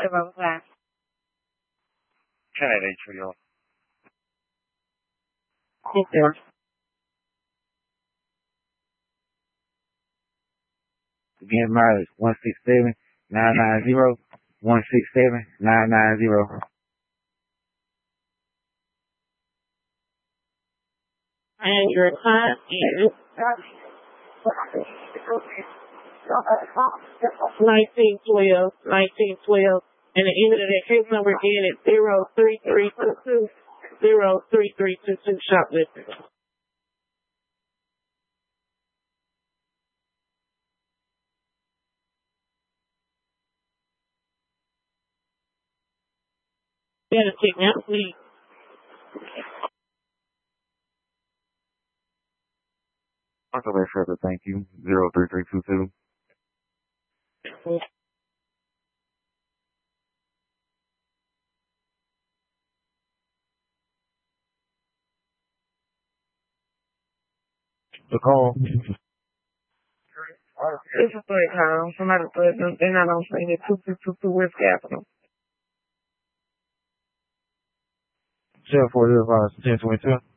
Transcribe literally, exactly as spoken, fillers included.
if I was asked. ten eight eight for you. Yes, sir. Again, mileage one six seven nine nine zero one six seven nine nine zero. And your time is nineteen twelve, nineteen twelve, and the end of that case number again is zero three three two two, zero three three two two, shoplifting. Better take me out, please. Okay, further, thank you. Zero three three two two. The call. It's a threat call. Somebody threatened them. They're not on scene. It's two two two two West Capitol. Shell four zero five ten twenty two.